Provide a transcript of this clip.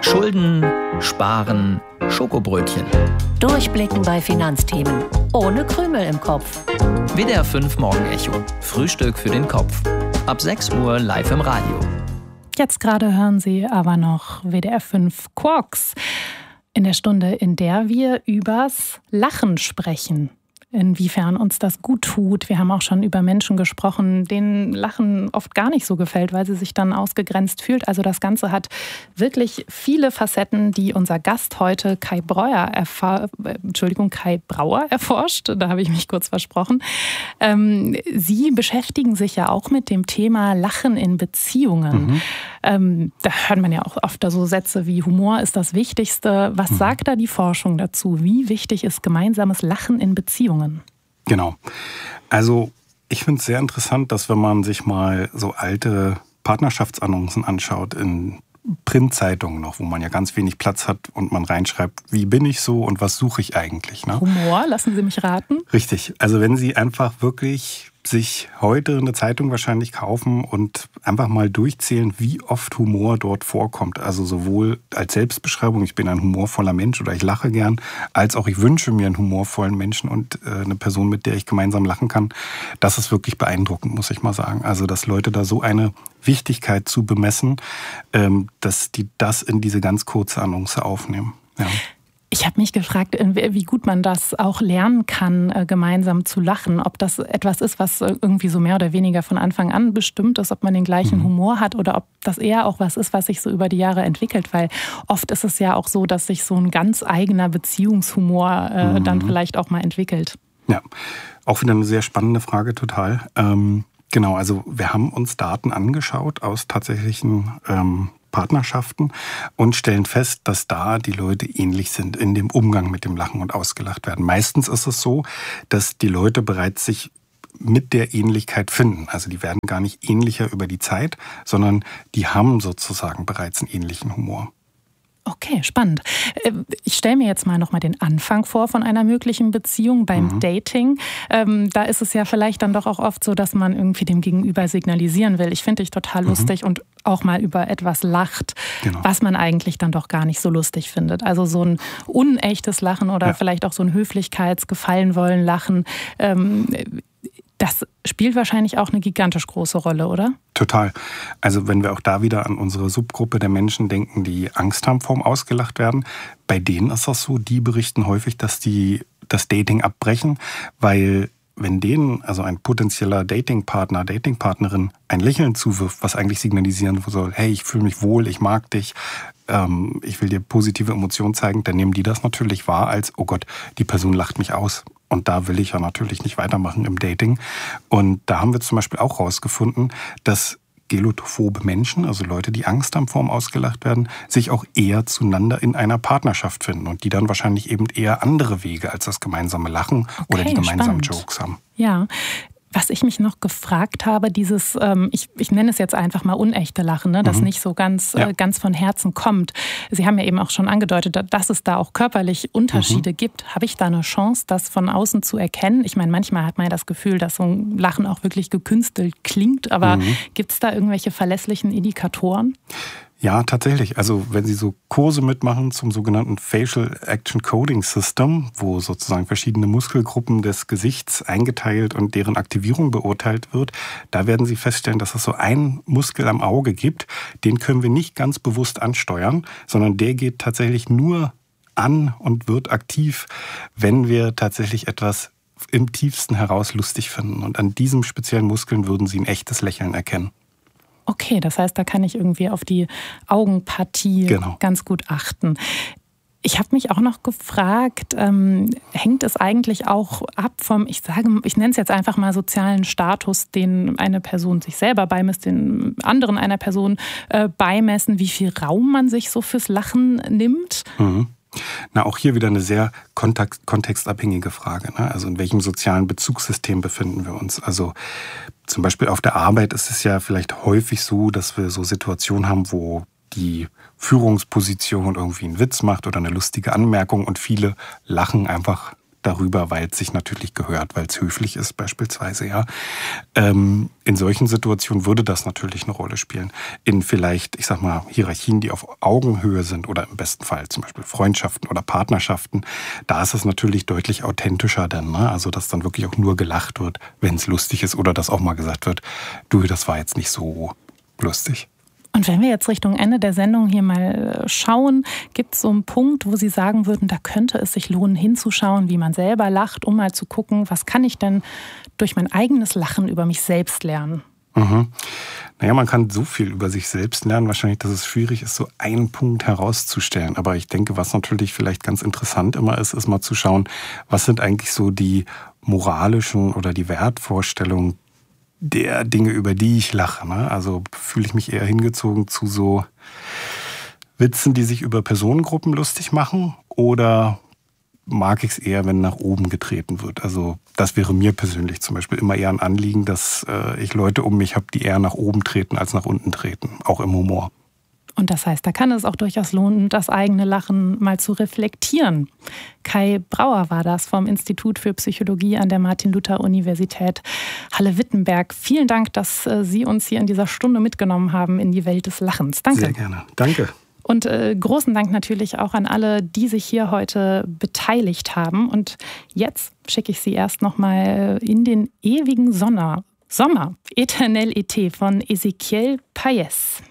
Schulden, Sparen, Schokobrötchen. Durchblicken bei Finanzthemen. Ohne Krümel im Kopf. WDR 5 Morgenecho. Frühstück für den Kopf. Ab 6 Uhr live im Radio. Jetzt gerade hören Sie aber noch WDR 5 Quarks. In der Stunde, in der wir übers Lachen sprechen. Inwiefern uns das gut tut. Wir haben auch schon über Menschen gesprochen, denen Lachen oft gar nicht so gefällt, weil sie sich dann ausgegrenzt fühlt. Also das Ganze hat wirklich viele Facetten, die unser Gast heute Kai Brauer erforscht. Da habe ich mich kurz versprochen. Sie beschäftigen sich ja auch mit dem Thema Lachen in Beziehungen. Da hört man ja auch oft so Sätze wie Humor ist das Wichtigste. Was sagt da die Forschung dazu? Wie wichtig ist gemeinsames Lachen in Beziehungen? Genau. Also ich finde es sehr interessant, dass wenn man sich mal so alte Partnerschaftsannoncen anschaut in Printzeitungen noch, wo man ja ganz wenig Platz hat und man reinschreibt, wie bin ich so und was suche ich eigentlich. Ne? Humor, lassen Sie mich raten. Richtig. Also wenn Sie einfach wirklich sich heute eine Zeitung wahrscheinlich kaufen und einfach mal durchzählen, wie oft Humor dort vorkommt. Also sowohl als Selbstbeschreibung, ich bin ein humorvoller Mensch oder ich lache gern, als auch ich wünsche mir einen humorvollen Menschen und eine Person, mit der ich gemeinsam lachen kann. Das ist wirklich beeindruckend, muss ich mal sagen. Also dass Leute da so eine Wichtigkeit zu bemessen, dass die das in diese ganz kurze Annonce aufnehmen. Ja. Ich habe mich gefragt, wie gut man das auch lernen kann, gemeinsam zu lachen. Ob das etwas ist, was irgendwie so mehr oder weniger von Anfang an bestimmt ist, ob man den gleichen Humor hat oder ob das eher auch was ist, was sich so über die Jahre entwickelt. Weil oft ist es ja auch so, dass sich so ein ganz eigener Beziehungshumor dann vielleicht auch mal entwickelt. Ja, auch wieder eine sehr spannende Frage, total. Genau, also wir haben uns Daten angeschaut aus tatsächlichen Partnerschaften und stellen fest, dass da die Leute ähnlich sind in dem Umgang mit dem Lachen und ausgelacht werden. Meistens ist es so, dass die Leute bereits sich mit der Ähnlichkeit finden. Also die werden gar nicht ähnlicher über die Zeit, sondern die haben sozusagen bereits einen ähnlichen Humor. Okay, spannend. Ich stelle mir jetzt mal nochmal den Anfang vor von einer möglichen Beziehung beim Dating. Da ist es ja vielleicht dann doch auch oft so, dass man irgendwie dem Gegenüber signalisieren will. Ich finde dich total lustig und auch mal über etwas lacht, was man eigentlich dann doch gar nicht so lustig findet. Also so ein unechtes Lachen oder vielleicht auch so ein Höflichkeits-Gefallen-wollen-Lachen. Das spielt wahrscheinlich auch eine gigantisch große Rolle, oder? Total. Also wenn wir auch da wieder an unsere Subgruppe der Menschen denken, die Angst haben vorm ausgelacht werden, bei denen ist das so, die berichten häufig, dass die das Dating abbrechen, weil wenn denen, also ein potenzieller Datingpartner, Datingpartnerin ein Lächeln zuwirft, was eigentlich signalisieren soll, hey, ich fühle mich wohl, ich mag dich, ich will dir positive Emotionen zeigen, dann nehmen die das natürlich wahr als, oh Gott, die Person lacht mich aus. Und da will ich ja natürlich nicht weitermachen im Dating. Und da haben wir zum Beispiel auch rausgefunden, dass gelotophobe Menschen, also Leute, die Angst haben vorm ausgelacht werden, sich auch eher zueinander in einer Partnerschaft finden und die dann wahrscheinlich eben eher andere Wege als das gemeinsame Lachen oder die gemeinsamen Jokes haben. Ja. Was ich mich noch gefragt habe, dieses, ich nenne es jetzt einfach mal unechte Lachen, ne, das nicht so ganz von Herzen kommt. Sie haben ja eben auch schon angedeutet, dass es da auch körperlich Unterschiede gibt. Habe ich da eine Chance, das von außen zu erkennen? Ich meine, manchmal hat man ja das Gefühl, dass so ein Lachen auch wirklich gekünstelt klingt, aber gibt es da irgendwelche verlässlichen Indikatoren? Ja, tatsächlich. Also wenn Sie so Kurse mitmachen zum sogenannten Facial Action Coding System, wo sozusagen verschiedene Muskelgruppen des Gesichts eingeteilt und deren Aktivierung beurteilt wird, da werden Sie feststellen, dass es so einen Muskel am Auge gibt, den können wir nicht ganz bewusst ansteuern, sondern der geht tatsächlich nur an und wird aktiv, wenn wir tatsächlich etwas im tiefsten heraus lustig finden. Und an diesem speziellen Muskeln würden Sie ein echtes Lächeln erkennen. Okay, das heißt, da kann ich irgendwie auf die Augenpartie ganz gut achten. Ich habe mich auch noch gefragt, hängt es eigentlich auch ab vom, ich nenne es jetzt einfach mal sozialen Status, den eine Person sich selber beimisst, den anderen einer Person beimessen, wie viel Raum man sich so fürs Lachen nimmt? Na, auch hier wieder eine sehr kontextabhängige Frage. Ne? Also in welchem sozialen Bezugssystem befinden wir uns? Also zum Beispiel auf der Arbeit ist es ja vielleicht häufig so, dass wir so Situationen haben, wo die Führungsposition irgendwie einen Witz macht oder eine lustige Anmerkung und viele lachen einfach darüber, weil es sich natürlich gehört, weil es höflich ist beispielsweise. Ja. In solchen Situationen würde das natürlich eine Rolle spielen. In vielleicht, ich sag mal, Hierarchien, die auf Augenhöhe sind oder im besten Fall zum Beispiel Freundschaften oder Partnerschaften, da ist es natürlich deutlich authentischer dann. Ne? Also dass dann wirklich auch nur gelacht wird, wenn es lustig ist oder dass auch mal gesagt wird, du, das war jetzt nicht so lustig. Und wenn wir jetzt Richtung Ende der Sendung hier mal schauen, gibt es so einen Punkt, wo Sie sagen würden, da könnte es sich lohnen, hinzuschauen, wie man selber lacht, um mal zu gucken, was kann ich denn durch mein eigenes Lachen über mich selbst lernen? Naja, man kann so viel über sich selbst lernen, wahrscheinlich, dass es schwierig ist, so einen Punkt herauszustellen. Aber ich denke, was natürlich vielleicht ganz interessant immer ist, ist mal zu schauen, was sind eigentlich so die moralischen oder die Wertvorstellungen der Dinge, über die ich lache. Ne? Also fühle ich mich eher hingezogen zu so Witzen, die sich über Personengruppen lustig machen, oder mag ich es eher, wenn nach oben getreten wird? Also das wäre mir persönlich zum Beispiel immer eher ein Anliegen, dass ich Leute um mich habe, die eher nach oben treten als nach unten treten, auch im Humor. Und das heißt, da kann es auch durchaus lohnen, das eigene Lachen mal zu reflektieren. Kai Brauer war das vom Institut für Psychologie an der Martin-Luther-Universität Halle-Wittenberg. Vielen Dank, dass Sie uns hier in dieser Stunde mitgenommen haben in die Welt des Lachens. Danke. Sehr gerne. Danke. Und großen Dank natürlich auch an alle, die sich hier heute beteiligt haben. Und jetzt schicke ich Sie erst nochmal in den ewigen Sommer. Eternel été von Ezequiel Payés.